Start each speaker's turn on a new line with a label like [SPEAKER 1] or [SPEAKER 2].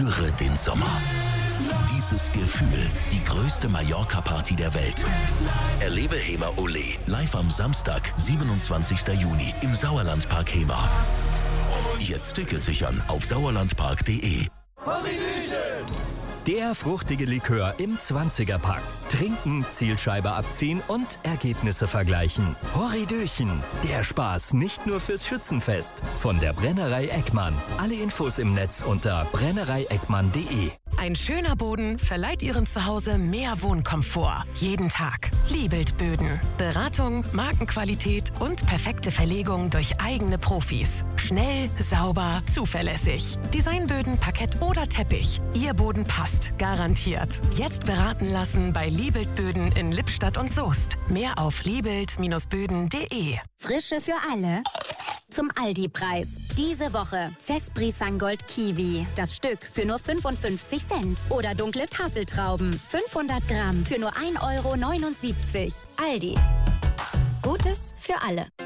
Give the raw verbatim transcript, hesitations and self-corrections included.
[SPEAKER 1] Spüre den Sommer. Dieses Gefühl, die größte Mallorca-Party der Welt. Erlebe Hema Ole live am Samstag, siebenundzwanzigsten Juni im Sauerlandpark Hema. Jetzt Tickets sichern auf sauerlandpark punkt de.
[SPEAKER 2] Der fruchtige Likör im zwanziger-Pack. Trinken, Zielscheibe abziehen und Ergebnisse vergleichen. Horridöchen. Der Spaß nicht nur fürs Schützenfest. Von der Brennerei Eckmann. Alle Infos im Netz unter brennerei eckmann punkt de.
[SPEAKER 3] Ein schöner Boden verleiht Ihrem Zuhause mehr Wohnkomfort. Jeden Tag. Liebelt Böden. Beratung, Markenqualität und perfekte Verlegung durch eigene Profis. Schnell, sauber, zuverlässig. Designböden, Parkett oder Teppich. Ihr Boden passt. Garantiert. Jetzt beraten lassen bei Liebelt Böden in Lippstadt und Soest. Mehr auf liebelt Bindestrich böden punkt de.
[SPEAKER 4] Frische für alle. Zum Aldi-Preis. Diese Woche Cespri Sangold Kiwi. Das Stück für nur fünfundfünfzig Cent. Oder dunkle Tafeltrauben. fünfhundert Gramm für nur ein Euro neunundsiebzig. Aldi. Gutes für alle.